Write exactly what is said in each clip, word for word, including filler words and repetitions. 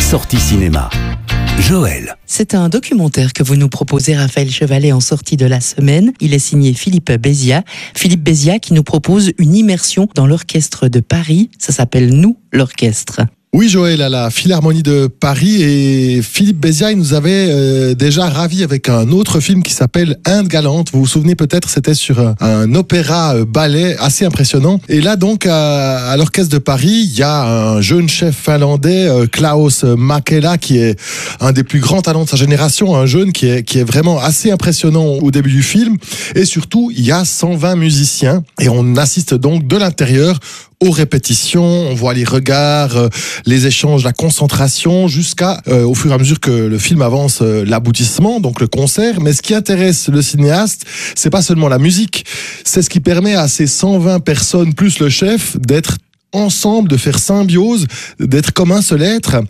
Sortie cinéma. Joël. C'est un documentaire que vous nous proposez, Raphaël Chevalet, en sortie de la semaine. Il est signé Philippe Béziat. Philippe Béziat qui nous propose une immersion dans l'orchestre de Paris. Ça s'appelle Nous, l'orchestre. Oui, Joël, à la Philharmonie de Paris, et Philippe Béziat, il nous avait euh, déjà ravis avec un autre film qui s'appelle Inde galante. Vous vous souvenez peut-être, c'était sur un, un opéra-ballet assez impressionnant. Et là, donc, à, à l'Orchestre de Paris, il y a un jeune chef finlandais, euh, Klaus Mäkelä, qui est un des plus grands talents de sa génération, un jeune qui est, qui est vraiment assez impressionnant au début du film. Et surtout, il y a cent vingt musiciens, et on assiste donc de l'intérieur aux répétitions, on voit les regards, euh, les échanges, la concentration, jusqu'à, euh, au fur et à mesure que le film avance, euh, l'aboutissement, donc le concert. Mais ce qui intéresse le cinéaste, c'est pas seulement la musique, c'est ce qui permet à ces cent vingt personnes, plus le chef, d'être ensemble, de faire symbiose, d'être comme un seul être.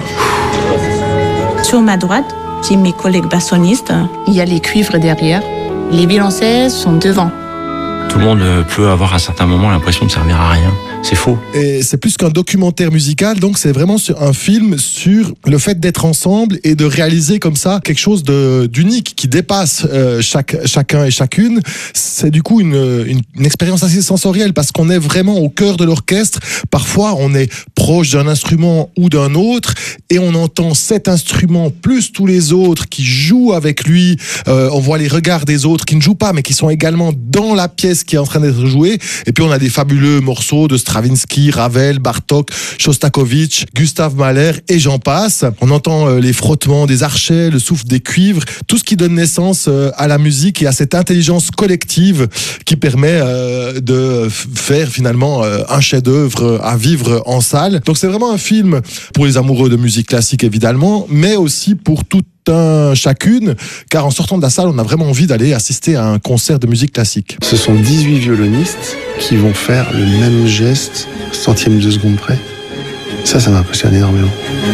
Sur ma droite, j'ai mes collègues bassonistes. Il y a les cuivres derrière. Les violoncelles sont devant. Tout le monde peut avoir à un certain moment l'impression de servir à rien. C'est faux. Et c'est plus qu'un documentaire musical, donc c'est vraiment sur un film sur le fait d'être ensemble et de réaliser comme ça quelque chose de, d'unique qui dépasse euh, chaque, chacun et chacune. C'est du coup une, une, une expérience assez sensorielle parce qu'on est vraiment au cœur de l'orchestre. Parfois, on est proche d'un instrument ou d'un autre et on entend cet instrument plus tous les autres qui jouent avec lui. Euh, on voit les regards des autres qui ne jouent pas mais qui sont également dans la pièce qui est en train d'être jouée. Et puis on a des fabuleux morceaux de Stravinsky, Ravel, Bartók, Shostakovich, Gustav Mahler et j'en passe. On entend euh, les frottements des archets, le souffle des cuivres, tout ce qui donne naissance euh, à la musique et à cette intelligence collective qui permet euh, de f- faire finalement euh, un chef-d'œuvre à vivre en salle. Donc c'est vraiment un film pour les amoureux de musique classique évidemment, mais aussi pour tout un chacune, car en sortant de la salle, on a vraiment envie d'aller assister à un concert de musique classique. Ce sont dix-huit violonistes qui vont faire le même geste, centième de seconde près. Ça, ça m'impressionne énormément.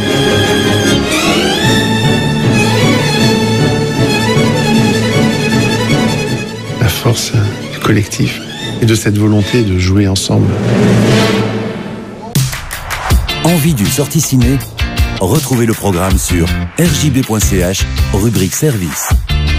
La force du collectif et de cette volonté de jouer ensemble. Envie du sortie ciné. Retrouvez le programme sur r j b point c h, rubrique service.